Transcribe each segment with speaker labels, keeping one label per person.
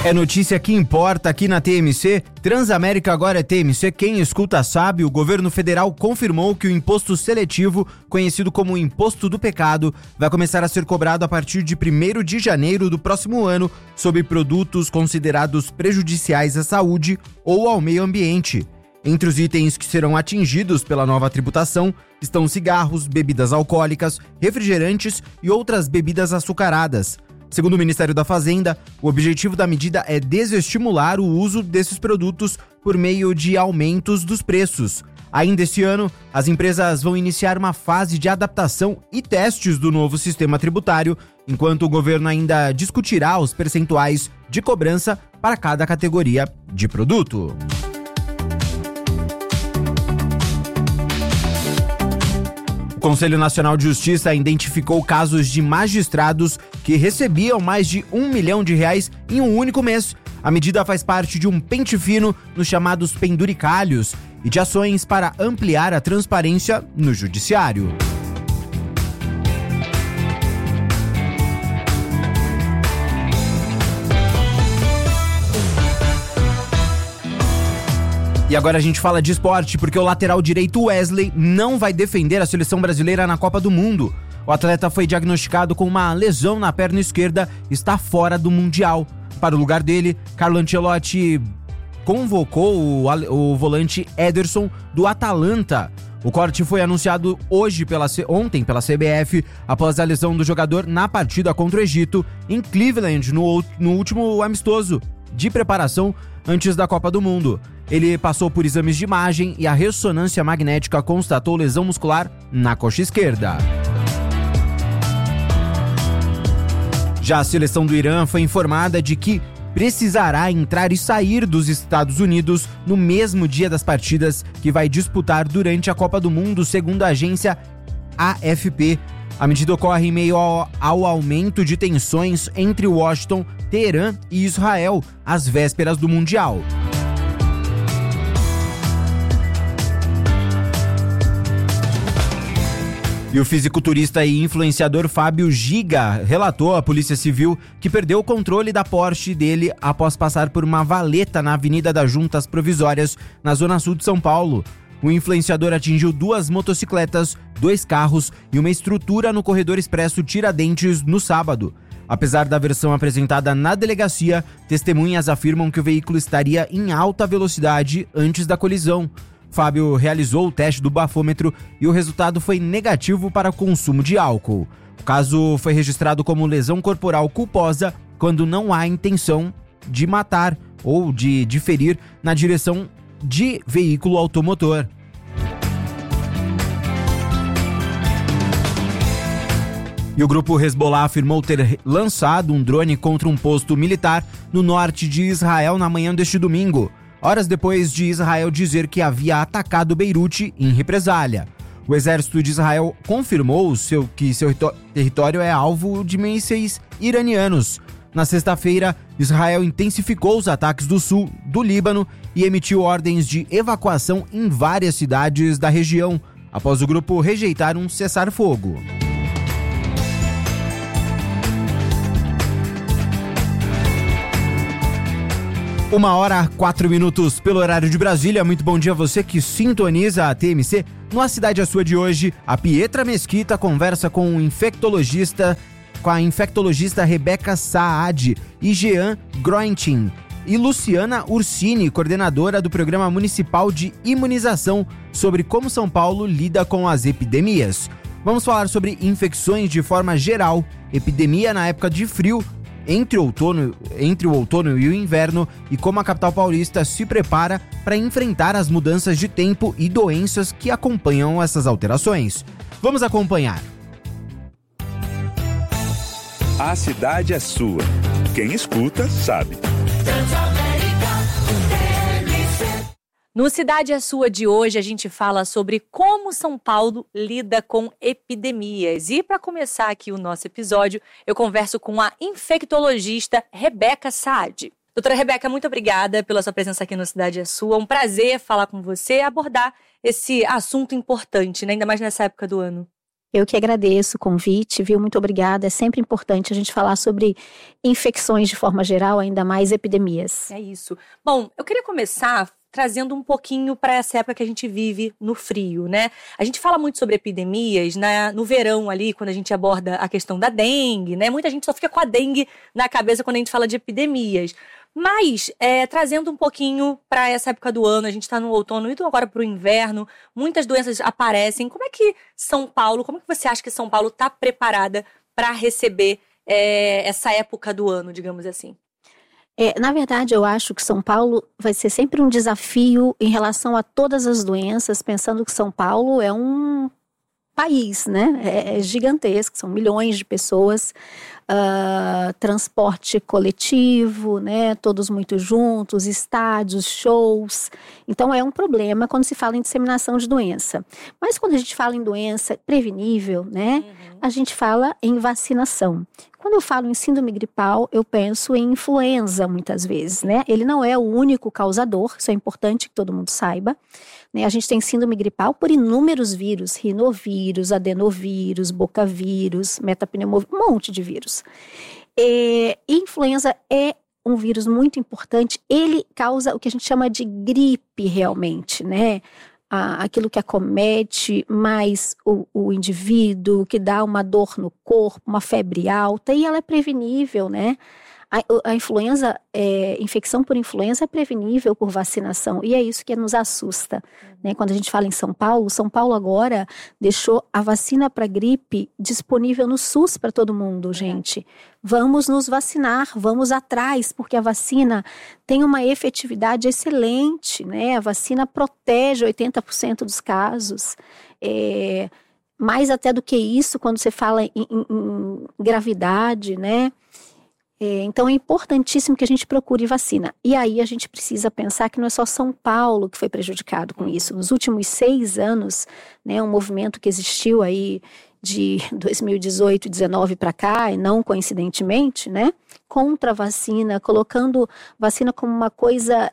Speaker 1: É notícia que importa aqui na TMC. Transamérica agora é TMC. Quem escuta sabe, o governo federal confirmou que o imposto seletivo, conhecido como Imposto do Pecado, vai começar a ser cobrado a partir de 1º de janeiro do próximo ano sobre produtos considerados prejudiciais à saúde ou ao meio ambiente. Entre os itens que serão atingidos pela nova tributação estão cigarros, bebidas alcoólicas, refrigerantes e outras bebidas açucaradas. Segundo o Ministério da Fazenda, o objetivo da medida é desestimular o uso desses produtos por meio de aumentos dos preços. Ainda este ano, as empresas vão iniciar uma fase de adaptação e testes do novo sistema tributário, enquanto o governo ainda discutirá os percentuais de cobrança para cada categoria de produto. O Conselho Nacional de Justiça identificou casos de magistrados que recebiam mais de R$1 milhão em um único mês. A medida faz parte de um pente fino nos chamados penduricalhos e de ações para ampliar a transparência no judiciário. E agora a gente fala de esporte, porque o lateral direito Wesley não vai defender a seleção brasileira na Copa do Mundo. O atleta foi diagnosticado com uma lesão na perna esquerda e está fora do Mundial. Para o lugar dele, Carlo Ancelotti convocou o volante Ederson do Atalanta. O corte foi anunciado ontem pela CBF após a lesão do jogador na partida contra o Egito em Cleveland, no último amistoso de preparação antes da Copa do Mundo. Ele passou por exames de imagem e a ressonância magnética constatou lesão muscular na coxa esquerda. Já a seleção do Irã foi informada de que precisará entrar e sair dos Estados Unidos no mesmo dia das partidas que vai disputar durante a Copa do Mundo, segundo a agência AFP. A medida ocorre em meio ao aumento de tensões entre Washington, Teherã e Israel, às vésperas do Mundial. E o fisiculturista e influenciador Fábio Giga relatou à Polícia Civil que perdeu o controle da Porsche dele após passar por uma valeta na Avenida das Juntas Provisórias, na zona sul de São Paulo. O influenciador atingiu 2 motocicletas, 2 carros e uma estrutura no corredor expresso Tiradentes no sábado. Apesar da versão apresentada na delegacia, testemunhas afirmam que o veículo estaria em alta velocidade antes da colisão. Fábio realizou o teste do bafômetro e o resultado foi negativo para consumo de álcool. O caso foi registrado como lesão corporal culposa quando não há intenção de matar ou de ferir na direção de veículo automotor. E o grupo Hezbollah afirmou ter lançado um drone contra um posto militar no norte de Israel na manhã deste domingo, horas depois de Israel dizer que havia atacado Beirute em represália. O exército de Israel confirmou que seu território é alvo de mísseis iranianos. Na sexta-feira, Israel intensificou os ataques do sul do Líbano e emitiu ordens de evacuação em várias cidades da região, após o grupo rejeitar um cessar-fogo. Uma hora, 4 minutos pelo horário de Brasília. Muito bom dia a você que sintoniza a TMC. No A Cidade é Sua de hoje, a Pietra Mesquita conversa com a infectologista Rebeca Saad e Jean Groentin e Luciana Ursini, coordenadora do Programa Municipal de Imunização, sobre como São Paulo lida com as epidemias. Vamos falar sobre infecções de forma geral, epidemia na época de frio, entre o outono e o inverno, e como a capital paulista se prepara para enfrentar as mudanças de tempo e doenças que acompanham essas alterações. Vamos acompanhar.
Speaker 2: A cidade é sua. Quem escuta, sabe.
Speaker 3: No Cidade é Sua de hoje, a gente fala sobre como São Paulo lida com epidemias. E para começar aqui o nosso episódio, eu converso com a infectologista Rebeca Saad. Doutora Rebeca, muito obrigada pela sua presença aqui no Cidade é Sua. Um prazer falar com você e abordar esse assunto importante, né? Ainda mais nessa época do ano.
Speaker 4: Eu que agradeço o convite, viu? Muito obrigada. É sempre importante a gente falar sobre infecções de forma geral, ainda mais epidemias.
Speaker 3: É isso. Bom, eu queria começar trazendo um pouquinho para essa época que a gente vive no frio, né? A gente fala muito sobre epidemias no verão ali, quando a gente aborda a questão da dengue, né? Muita gente só fica com a dengue na cabeça quando a gente fala de epidemias. Mas, trazendo um pouquinho para essa época do ano, a gente está no outono e agora para o inverno, muitas doenças aparecem. Como é que você acha que São Paulo está preparada para receber essa época do ano, digamos assim?
Speaker 4: Na verdade, eu acho que São Paulo vai ser sempre um desafio em relação a todas as doenças, pensando que São Paulo é um país, né? É gigantesco, são milhões de pessoas, transporte coletivo, né? Todos muito juntos, estádios, shows. Então é um problema quando se fala em disseminação de doença. Mas quando a gente fala em doença prevenível, né? A gente fala em vacinação. Quando eu falo em síndrome gripal, eu penso em influenza muitas vezes, né? Ele não é o único causador, isso é importante que todo mundo saiba. Né? A gente tem síndrome gripal por inúmeros vírus, rinovírus, adenovírus, bocavírus, metapneumovírus, um monte de vírus. Influenza é um vírus muito importante, ele causa o que a gente chama de gripe realmente, né? Aquilo que acomete mais o indivíduo, que dá uma dor no corpo, uma febre alta, e ela é prevenível, né? A influenza, infecção por influenza é prevenível por vacinação, e é isso que nos assusta, né? Quando a gente fala em São Paulo agora deixou a vacina para gripe disponível no SUS para todo mundo, gente. Vamos nos vacinar, vamos atrás, porque a vacina tem uma efetividade excelente, né? A vacina protege 80% dos casos, mais até do que isso quando você fala em gravidade, né? Então é importantíssimo que a gente procure vacina. E aí a gente precisa pensar que não é só São Paulo que foi prejudicado com isso. Nos últimos 6 anos, né, um movimento que existiu aí de 2018 e 2019 para cá, e não coincidentemente, né, contra a vacina, colocando vacina como uma coisa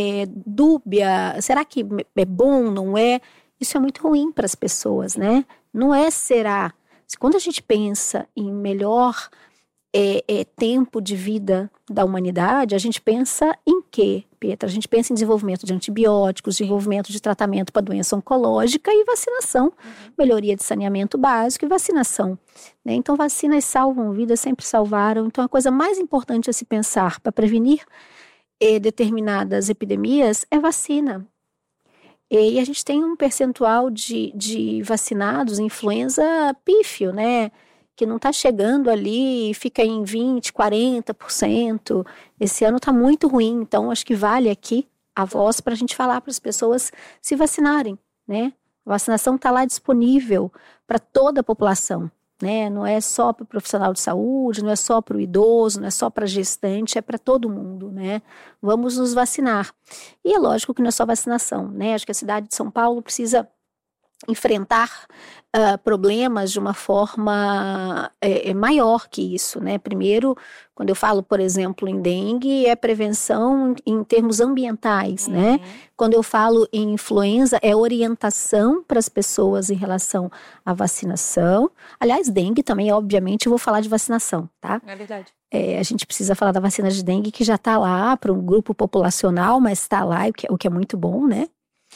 Speaker 4: dúbia. Será que é bom, não é? Isso é muito ruim para as pessoas, né? Não é será. Quando a gente pensa em melhor tempo de vida da humanidade, a gente pensa em quê, Petra? A gente pensa em desenvolvimento de antibióticos, desenvolvimento de tratamento para doença oncológica e vacinação, melhoria de saneamento básico e vacinação, né? Então vacinas salvam vidas, sempre salvaram. Então a coisa mais importante a se pensar para prevenir determinadas epidemias é vacina. E a gente tem um percentual de vacinados, influenza pífio, né? Que não está chegando ali, fica em 20%, 40%. Esse ano está muito ruim, então acho que vale aqui a voz para a gente falar para as pessoas se vacinarem, né? A vacinação está lá disponível para toda a população, né? Não é só para o profissional de saúde, não é só para o idoso, não é só para gestante, é para todo mundo, né? Vamos nos vacinar. E é lógico que não é só vacinação, né? Acho que a cidade de São Paulo precisa enfrentar problemas de uma forma maior que isso, né? Primeiro, quando eu falo, por exemplo, em dengue, é prevenção em termos ambientais, né? Quando eu falo em influenza, é orientação para as pessoas em relação à vacinação. Aliás, dengue também, obviamente, eu vou falar de vacinação, tá?
Speaker 3: É verdade.
Speaker 4: A gente precisa falar da vacina de dengue, que já está lá para um grupo populacional, mas está lá, o que é muito bom, né?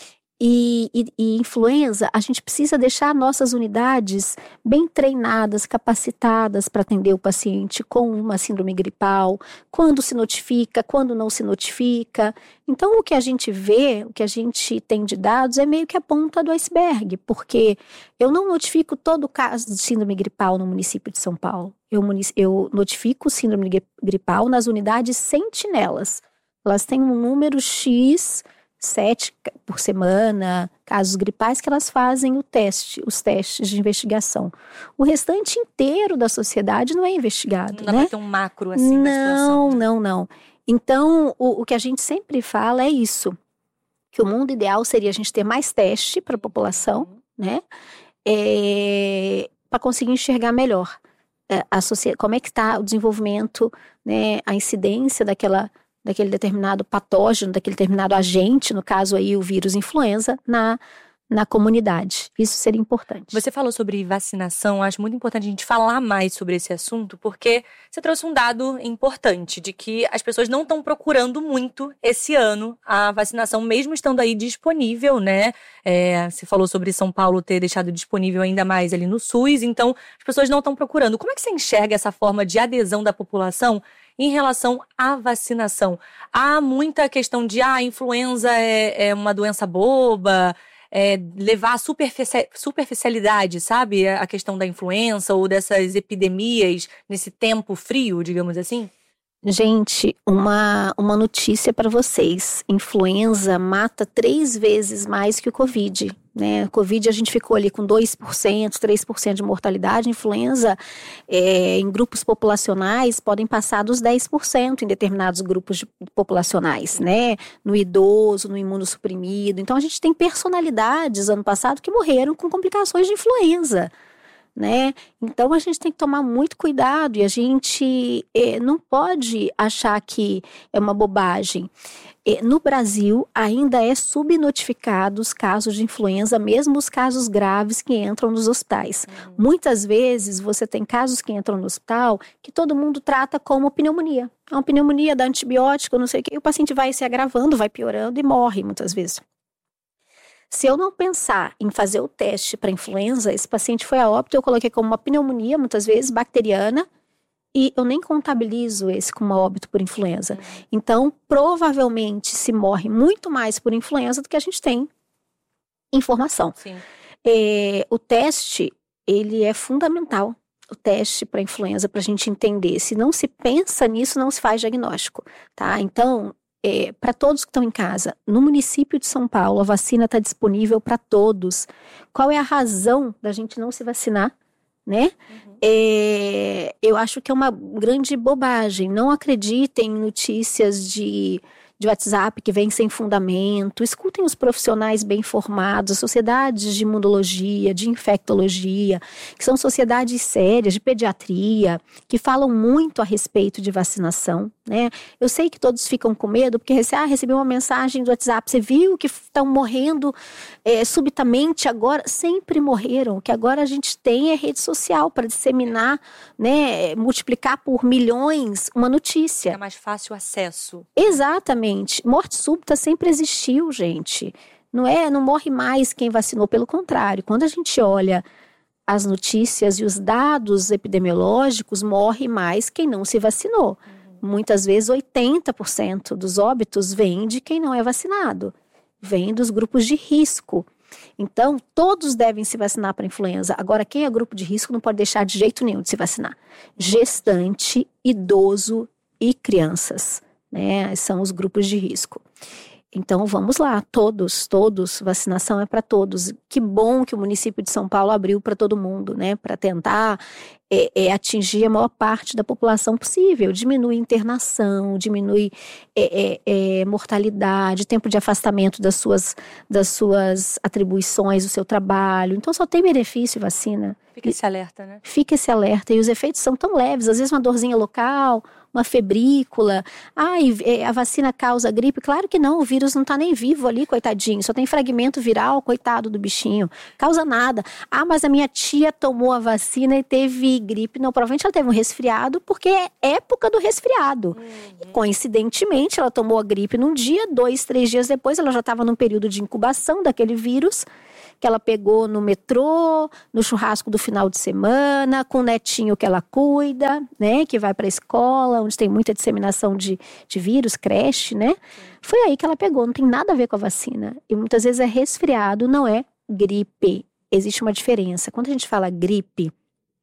Speaker 4: E influenza, a gente precisa deixar nossas unidades bem treinadas, capacitadas para atender o paciente com uma síndrome gripal, quando se notifica, quando não se notifica. Então, o que a gente vê, o que a gente tem de dados é meio que a ponta do iceberg, porque eu não notifico todo caso de síndrome gripal no município de São Paulo. Eu notifico síndrome gripal nas unidades sentinelas. Elas têm um número X, 7 por semana, casos gripais, que elas fazem os testes de investigação. O restante inteiro da sociedade não é investigado,
Speaker 3: não dá,
Speaker 4: né?
Speaker 3: Pra ter um macro assim da situação.
Speaker 4: Não. Então, o que a gente sempre fala é isso, que o mundo ideal seria a gente ter mais teste para a população, né? Para conseguir enxergar melhor como é que está o desenvolvimento, né? A incidência daquele determinado patógeno, daquele determinado agente, no caso aí o vírus influenza, na comunidade. Isso seria importante.
Speaker 3: Você falou sobre vacinação, acho muito importante a gente falar mais sobre esse assunto, porque você trouxe um dado importante de que as pessoas não estão procurando muito esse ano a vacinação, mesmo estando aí disponível, né? Você falou sobre São Paulo ter deixado disponível ainda mais ali no SUS, então as pessoas não estão procurando. Como é que você enxerga essa forma de adesão da população em relação à vacinação? Há muita questão de a influenza é uma doença boba, levar a superficialidade, sabe? A questão da influenza ou dessas epidemias nesse tempo frio, digamos assim?
Speaker 4: Gente, uma notícia para vocês. Influenza mata 3 vezes mais que o Covid, né? Covid a gente ficou ali com 2%, 3% de mortalidade. Influenza, em grupos populacionais, podem passar dos 10% em determinados grupos populacionais, né? No idoso, no imunossuprimido. Então, a gente tem personalidades, ano passado, que morreram com complicações de influenza, né? Então a gente tem que tomar muito cuidado e a gente não pode achar que é uma bobagem. No Brasil ainda é subnotificado os casos de influenza, mesmo os casos graves que entram nos hospitais. Muitas vezes você tem casos que entram no hospital que todo mundo trata como pneumonia. É uma pneumonia, dá antibiótico, não sei o quê, e o paciente vai se agravando, vai piorando e morre muitas vezes. Se eu não pensar em fazer o teste para influenza, esse paciente foi a óbito, eu coloquei como uma pneumonia, muitas vezes, bacteriana, e eu nem contabilizo esse como óbito por influenza. Então, provavelmente, se morre muito mais por influenza do que a gente tem informação.
Speaker 3: Sim.
Speaker 4: O teste, ele é fundamental. O teste para influenza, para a gente entender. Se não se pensa nisso, não se faz diagnóstico, tá? Então, para todos que estão em casa, no município de São Paulo, a vacina está disponível para todos. Qual é a razão da gente não se vacinar, né? Eu acho que é uma grande bobagem. Não acreditem em notícias de WhatsApp que vêm sem fundamento. Escutem os profissionais bem formados, as sociedades de imunologia, de infectologia, que são sociedades sérias, de pediatria, que falam muito a respeito de vacinação, né? Eu sei que todos ficam com medo, porque recebi uma mensagem do WhatsApp, você viu que estão morrendo subitamente agora? Sempre morreram. O que agora a gente tem é rede social para disseminar, né, multiplicar por milhões uma notícia.
Speaker 3: É mais fácil acesso.
Speaker 4: Exatamente. Morte súbita sempre existiu, gente. Não morre mais quem vacinou, pelo contrário. Quando a gente olha as notícias e os dados epidemiológicos, morre mais quem não se vacinou. Muitas vezes 80% dos óbitos vêm de quem não é vacinado. Vem dos grupos de risco. Então, todos devem se vacinar para influenza. Agora, quem é grupo de risco não pode deixar de jeito nenhum de se vacinar. Gestante, idoso e crianças, né? São os grupos de risco. Então, vamos lá, todos, vacinação é para todos. Que bom que o município de São Paulo abriu para todo mundo, né? Para tentar atingir a maior parte da população possível. Diminui internação, diminui mortalidade, tempo de afastamento das suas atribuições, do seu trabalho. Então, só tem benefício vacina.
Speaker 3: Fica esse alerta, né?
Speaker 4: Fica esse alerta. E os efeitos são tão leves, às vezes uma dorzinha local, uma febrícula. A vacina causa gripe? Claro que não, o vírus não está nem vivo ali, coitadinho. Só tem fragmento viral, coitado do bichinho. Causa nada. Mas a minha tia tomou a vacina e teve gripe. Não, provavelmente ela teve um resfriado, porque é época do resfriado. E, coincidentemente, ela tomou a gripe num dia, 2, 3 dias depois, ela já estava num período de incubação daquele vírus, que ela pegou no metrô, no churrasco do final de semana, com o netinho que ela cuida, né, que vai para a escola, onde tem muita disseminação de vírus, creche, né? Foi aí que ela pegou, não tem nada a ver com a vacina. E muitas vezes é resfriado, não é gripe. Existe uma diferença. Quando a gente fala gripe,